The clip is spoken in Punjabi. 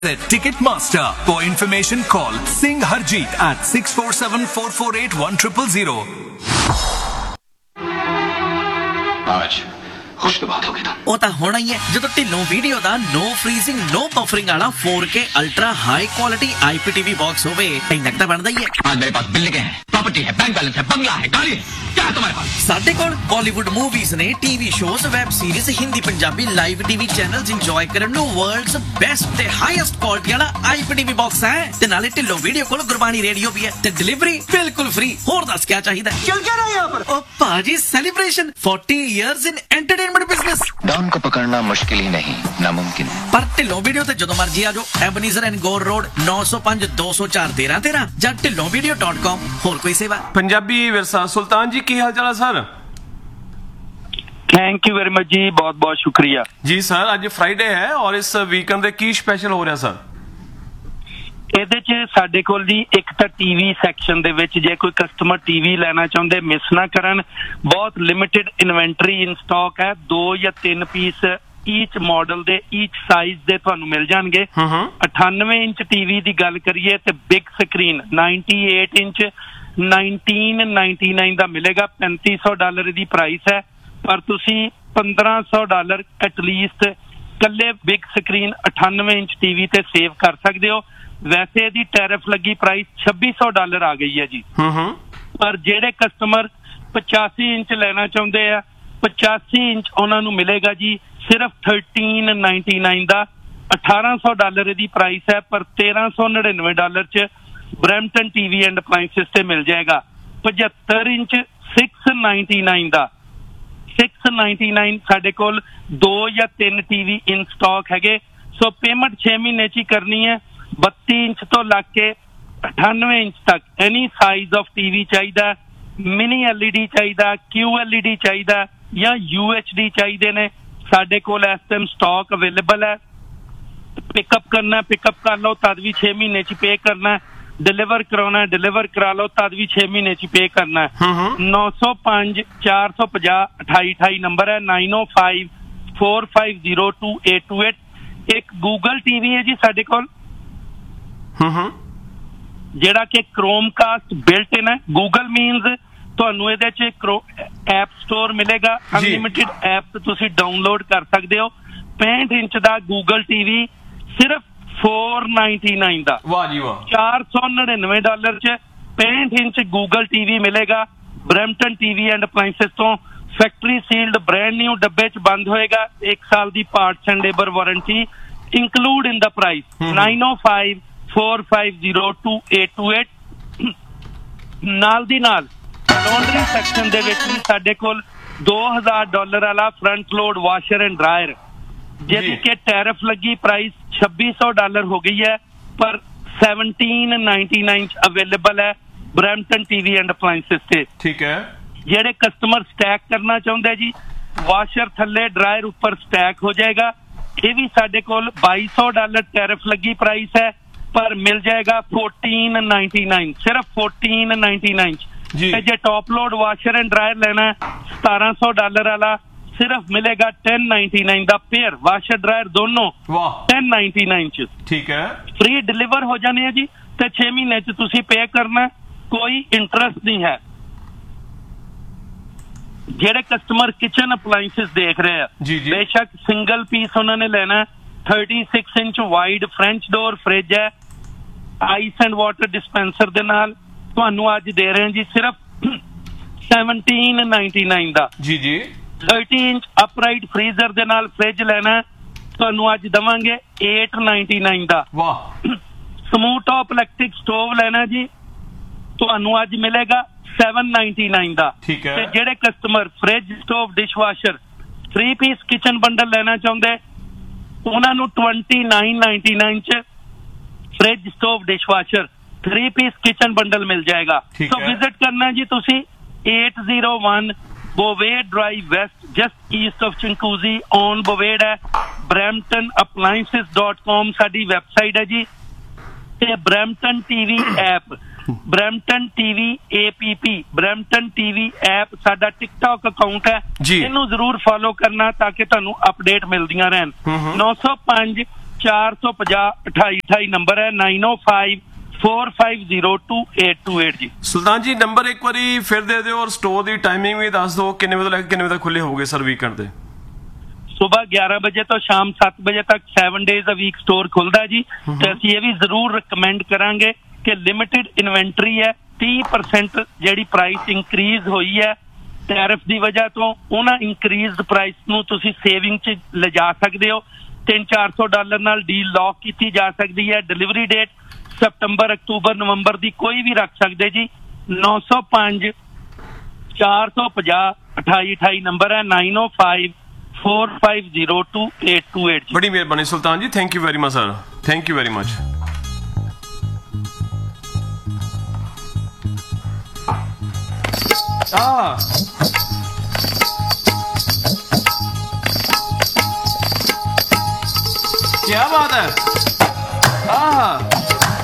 Ticketmaster. For information, call Singh Harjeet at 647-448-1000. आज खुश तो बात होगी ना ਉਹ ਤਾਂ ਹੋਣਾ ਹੀ ਹੈ ਜਦੋਂ ਢਿੱਲੋਂ ਵੀਡੀਓ ਦਾ ਨੋ ਫਰੀਜ਼ਿੰਗ ਨੋ ਬਫਰਿੰਗ ਵਾਲਾ 4K ultra high quality IPTV box ਹੋਵੇ ਇੰਨਾ ਤਾਂ ਬਣਦਾ ਹੀ ਹੈ। आज मेरे पास बिल्डिंग है, प्रॉपर्टी है, बैंक बैलेंस है, बंगला है, गाड़ी है, क्या है तुम्हारे पास? ਸਾਡੇ ਕੋਲ ਬਾਲੀਵੁੱਡ ਮੂਵੀਜ਼ ਨੇ, TV shows, web series, Hindi Punjabi live TV channels enjoy ਕਰਨ ਨੂੰ ਵਰਲਡਸ ਬੈਸਟ ਤੇ ਹਾਈਐਸਟ ਕੁਆਲਿਟੀ ਵਾਲਾ IPTV ਬਾਕਸ ਹੈ ਤੇ ਨਾਲੇ ਢਿੱਲੋਂ ਵੀਡੀਓ ਕੋਲ ਗੁਰਬਾਣੀ ਰੇਡੀਓ ਵੀ ਹੈ ਤੇ ਡਿਲੀਵਰੀ ਬਿਲਕੁਲ ਫ੍ਰੀ। ਹੋਰ ਦੱਸ ਕੀ ਚਾਹੀਦਾ? चल क्या रहा है यहाँ पर? ओ पाजी celebration 40 years in entertainment business। Don को पकड़ना मुश्किल ही नहीं, नामुमकिन है। पर ढिल्लों वीडियो ते जदों मर्जी आ जाओ। एबनीज़र एंड गोर रोड 905 204 1313 ਜਾਂ ਢਿੱਲੋਂvideo.com। ਹੋਰ ਕੋਈ ਸੇਵਾ? ਪੰਜਾਬੀ ਵਿਰਸਾ। ਸੁਲਤਾਨ ਜੀ ਕੀ ਹਾਲ ਚਾਲ ਹੈ sir? Thank you very much ਜੀ, ਬਹੁਤ ਬਹੁਤ ਸ਼ੁਕਰੀਆ ਜੀ ਸਰ, ਅੱਜ ਫਰਾਈਡੇ ਹੈ ਔਰ ਇਸ ਵੀਕਐਂਡ ਦੇ ਕੀ ਸਪੈਸ਼ਲ ਹੋ ਰਿਹਾ ਸਰ? ਇਹਦੇ 'ਚ ਸਾਡੇ ਕੋਲ ਜੀ ਇੱਕ ਤਾਂ ਟੀਵੀ ਸੈਕਸ਼ਨ ਦੇ ਵਿੱਚ ਜੇ ਕੋਈ ਕਸਟਮਰ ਟੀਵੀ ਲੈਣਾ ਚਾਹੁੰਦੇ ਮਿਸ ਨਾ ਕਰਨ, ਬਹੁਤ ਲਿਮਿਟਿਡ ਇਨਵੈਂਟਰੀ ਇਨ ਸਟਾਕ ਹੈ। 2 ਜਾਂ 3 ਪੀਸ ਈਚ ਮਾਡਲ ਦੇ ਈਚ ਸਾਈਜ਼ ਦੇ ਤੁਹਾਨੂੰ ਮਿਲ ਜਾਣਗੇ। 98 ਇੰਚ ਟੀਵੀ ਦੀ ਗੱਲ ਕਰੀਏ ਤੇ ਬਿਗ ਸਕਰੀਨ 98 ਇੰਚ 1999 ਦਾ ਮਿਲੇਗਾ। $3500 ਦੀ ਪ੍ਰਾਈਸ ਹੈ, ਪਰ ਤੁਸੀਂ $1500 ਐਟਲੀਸਟ ਕੱਲੇ ਬਿਗ ਸਕਰੀਨ 98 ਇੰਚ ਟੀਵੀ ਤੇ ਸੇਵ ਕਰ ਸਕਦੇ ਹੋ। ਵੈਸੇ ਇਹਦੀ ਟੈਰਿਫ ਲੱਗੀ ਪ੍ਰਾਈਸ $2600 ਆ ਗਈ ਹੈ ਜੀ। ਪਰ ਜਿਹੜੇ ਕਸਟਮਰ 85 ਇੰਚ ਲੈਣਾ ਚਾਹੁੰਦੇ ਆ, 85 ਇੰਚ ਉਹਨਾਂ ਨੂੰ ਮਿਲੇਗਾ ਜੀ ਸਿਰਫ $1399 ਦਾ। $1800 ਦੀ ਪ੍ਰਾਈਸ ਹੈ, ਪਰ $1399 ਚ ਬਰੈਂਪਟਨ ਟੀਵੀ ਐਂਡ ਅਪਲਾਇੰਸਿਸ ਤੇ ਮਿਲ ਜਾਏਗਾ। 75 ਇੰਚ $699 ਦਾ। 699 ਸਾਡੇ ਕੋਲ 2 ਜਾਂ 3 ਟੀਵੀ ਇਨ ਸਟਾਕ ਹੈਗੇ। ਸੋ ਪੇਮੈਂਟ 6 ਮਹੀਨੇ ਚ ਹੀ ਕਰਨੀ ਹੈ। 32 ਇੰਚ ਤੋਂ ਲੱਗ ਕੇ 98 ਇੰਚ ਤੱਕ ਐਨੀ ਸਾਈਜ਼ ਆਫ ਟੀਵੀ ਚਾਹੀਦਾ, ਮਿਨੀ LED ਚਾਹੀਦਾ, QLED ਚਾਹੀਦਾ ਜਾਂ UHD ਚਾਹੀਦੇ ਨੇ, ਸਾਡੇ ਕੋਲ ਇਸ ਟਾਈਮ ਸਟਾਕ ਅਵੇਲੇਬਲ ਹੈ। ਪਿਕਅਪ ਕਰਨਾ ਪਿਕਅਪ ਕਰ ਲਓ, ਤਦ ਵੀ 6 ਮਹੀਨੇ ਚ ਪੇ ਕਰਨਾ। ਡਿਲੀਵਰ ਕਰਾਉਣਾ ਡਿਲੀਵਰ ਕਰਾ ਲਓ, ਤਦ ਵੀ 6 ਮਹੀਨੇ ਚ ਪੇ ਕਰਨਾ। 905 450 2828 ਨੰਬਰ ਹੈ। 905 450 2828। ਇੱਕ ਗੂਗਲ TV ਹੈ ਜੀ ਸਾਡੇ ਕੋਲ, ਜਿਹੜਾ ਕਿ ਕ੍ਰੋਮਕਾਸਟ ਬਿਲਟ ਇਨ ਹੈ। ਗੂਗਲ ਮੀਨਸ ਤੁਹਾਨੂੰ ਇਹਦੇ ਚ ਐਪ ਸਟੋਰ ਮਿਲੇਗਾ, ਅਨਲਿਮਿਟਿਡ ਐਪ ਤੁਸੀਂ ਡਾਊਨਲੋਡ ਕਰ ਸਕਦੇ ਹੋ। 65 ਇੰਚ ਦਾ ਗੂਗਲ TV ਸਿਰਫ $499 ਦਾ। ਵਾਹ ਜੀ ਵਾਹ। $499 ਚ 65 ਇੰਚ ਗੂਗਲ TV ਮਿਲੇਗਾ ਬਰੈਂਪਟਨ ਟੀਵੀ ਐਂਡ ਅਪਲਾਇੰਸਿਸ ਤੋਂ। ਫੈਕਟਰੀ ਸੀਲਡ ਬ੍ਰਾਂਡ ਨਿਊ ਡੱਬੇ ਚ ਬੰਦ ਹੋਏਗਾ। 1 ਸਾਲ ਦੀ parts and labour warranty include in the price। 905 450 2828। ਨਾਲ ਦੀ ਨਾਲ ਲਾਂਡਰੀ ਸੈਕਸ਼ਨ ਦੇ ਵਿੱਚ ਵੀ ਸਾਡੇ ਕੋਲ $2000 ਵਾਲਾ front load washer and dryer, ਜਿਹਦੀ ਕਿ ਟੈਰਿਫ ਲੱਗੀ ਪ੍ਰਾਈਸ $2600 ਹੋ ਗਈ ਹੈ, ਪਰ $1799 ਚ ਅਵੇਲੇਬਲ ਹੈ ਬਰੈਂਪਟਨ ਟੀਵੀ ਐਂਡ ਅਪਲਾਇੰਸਿਸ ਤੇ। ਠੀਕ ਹੈ। ਜਿਹੜੇ ਕਸਟਮਰ ਸਟੈਕ ਕਰਨਾ ਚਾਹੁੰਦੇ ਜੀ, ਵਾਸ਼ਰ ਥੱਲੇ ਡਰਾਇਰ ਉੱਪਰ ਸਟੈਕ ਹੋ ਜਾਏਗਾ। ਇਹ ਵੀ ਸਾਡੇ ਕੋਲ $2200 ਟੈਰਿਫ ਲੱਗੀ ਪ੍ਰਾਈਸ ਹੈ, ਪਰ ਮਿਲ ਜਾਏਗਾ $1499, ਸਿਰਫ $1499 ਤੇ ਜੇ top load washer and dryer ਲੈਣਾ ਹੈ $1700 ਵਾਲਾ, ਸਿਰਫ ਮਿਲੇਗਾ $1099 ਦਾ ਪੇਅਰ। ਵਾਸ਼ਰ ਡਰਾਇਰ ਦੋਨੋਂ 1099 ਚ। ਠੀਕ ਹੈ। ਫ੍ਰੀ ਡਿਲੀਵਰ ਹੋ ਜਾਣੇ ਆ ਜੀ, ਤੇ 6 ਮਹੀਨੇ ਚ ਤੁਸੀਂ ਪੇ ਕਰਨਾ, ਕੋਈ ਇੰਟਰਸਟ ਨਹੀਂ ਹੈ। ਜਿਹੜੇ ਕਸਟਮਰ ਕਿਚਨ ਅਪਲਾਇੰਸਿਸ ਦੇਖ ਰਹੇ ਆ, ਬੇਸ਼ੱਕ ਸਿੰਗਲ ਪੀਸ ਉਹਨਾਂ ਨੇ ਲੈਣਾ। 36 inch wide French door fridge ਹੈ, ਆਈਸ ਐਂਡ ਵਾਟਰ ਡਿਸਪੈਂਸਰ ਦੇ ਨਾਲ। ਤੁਹਾਨੂੰ ਅੱਜ ਦੇ ਰਹੇ ਹਾਂ ਜੀ ਸਿਰਫ $1799 ਦਾ। 30 ਇੰਚ ਅਪਰਾਈਟ ਫ੍ਰੀਜ਼ਰ ਦੇ ਨਾਲ ਫ੍ਰਿਜ ਲੈਣਾ, ਤੁਹਾਨੂੰ ਅੱਜ ਦਵਾਂਗੇ $899 ਦਾ। ਸਮੂਥ ਟੌਪ ਇਲੈਕਟ੍ਰਿਕ ਸਟੋਵ ਲੈਣਾ ਜੀ, ਤੁਹਾਨੂੰ ਅੱਜ ਮਿਲੇਗਾ $799 ਦਾ। ਤੇ ਜਿਹੜੇ customer fridge stove dishwasher 3 piece kitchen bundle ਲੈਣਾ ਚਾਹੁੰਦੇ, ਉਹਨਾਂ ਨੂੰ $2999 ਚ fridge stove dishwasher 3 piece kitchen bundle ਮਿਲ ਜਾਏਗਾ। ਸੋ ਵਿਜ਼ਿਟ ਕਰਨਾ ਜੀ ਤੁਸੀਂ 801 ਬੋਵੇਡ drive West, just East of ਚਿੰਕੂਜ਼ੀ on ਬੋਵੇਡ ਹੈ। bramptonappliances.com ਸਾਡੀ ਵੈਬਸਾਈਟ ਹੈ ਜੀ। ਤੇ Brampton TV app, Brampton TV APP, Brampton TV app ਸਾਡਾ ਟਿਕਟੌਕ ਅਕਾਊਂਟ ਹੈ, ਇਹਨੂੰ ਜ਼ਰੂਰ ਫੋਲੋ ਕਰਨਾ ਤਾਂ ਕਿ ਤੁਹਾਨੂੰ ਅਪਡੇਟ ਮਿਲਦੀਆਂ ਰਹਿਣ। 905 450 ਨੰਬਰ ਹੈ 9054502828 ਜੀ। ਸੁਲਤਾਨ ਜੀ ਨੰਬਰ ਇੱਕ ਵਾਰੀ ਫਿਰ ਦੇ ਦਿਓ ਔਰ ਸਟੋਰ ਦੀ ਟਾਈਮਿੰਗ ਵੀ ਦੱਸ ਦਿਓ, ਕਿੰਨੇ ਵਜੇ ਤੋਂ ਲੈ ਕੇ ਕਿੰਨੇ ਵਜੇ ਤੱਕ ਖੁੱਲੇ ਹੋਗੇ ਸਰ ਵੀਕਐਂਡ ਦੇ? ਸੁਬਾਹ 11 ਵਜੇ ਤੋਂ ਸ਼ਾਮ 7 ਵਜੇ ਤੱਕ 7 ਡੇਜ਼ ਅ ਵੀਕ ਸਟੋਰ ਖੁੱਲਦਾ ਜੀ। ਤੇ ਅਸੀਂ ਇਹ ਵੀ ਜ਼ਰੂਰ ਰਿਕਮੈਂਡ ਕਰਾਂਗੇ ਕਿ ਲਿਮਿਟਿਡ ਇਨਵੈਂਟਰੀ ਹੈ, 30% ਜਿਹੜੀ ਪ੍ਰਾਈਸ ਇੰਕਰੀਜ਼ ਹੋਈ ਹੈ ਟੈਰਿਫ ਦੀ ਵਜ੍ਹਾ ਤੋਂ, ਉਹਨਾਂ ਇੰਕਰੀਜ਼ਡ ਪ੍ਰਾਈਸ ਨੂੰ ਤੁਸੀਂ ਸੇਵਿੰਗ 'ਚ ਲਿਜਾ ਸਕਦੇ ਹੋ। $300-400 ਨਾਲ ਡੀਲ ਲੌਕ ਕੀਤੀ ਜਾ ਸਕਦੀ ਹੈ। ਡਿਲੀਵਰੀ ਡੇਟ ਸਤੰਬਰ, ਅਕਤੂਬਰ, ਨਵੰਬਰ ਦੀ ਕੋਈ ਵੀ ਰੱਖ ਸਕਦੇ ਜੀ। 9054502828 ਨੰਬਰ ਹੈ 9054502828 ਜੀ। ਬੜੀ ਮਿਹਰਬਾਨੀ ਸੁਲਤਾਨ ਜੀ, thank you very much sir, thank you very much. क्या बात है।